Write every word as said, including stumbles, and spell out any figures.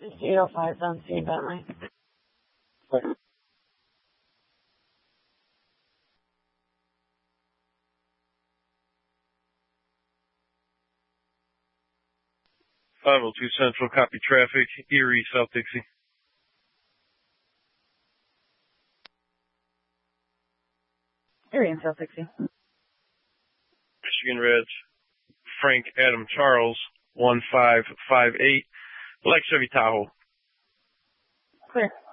eight oh five Don C. Bentley. Clear. five oh two Central, copy traffic, Erie, South Dixie. Erie and South Dixie. Michigan Reds, Frank Adam Charles, one five five eight, Lex Chevy Tahoe. Clear.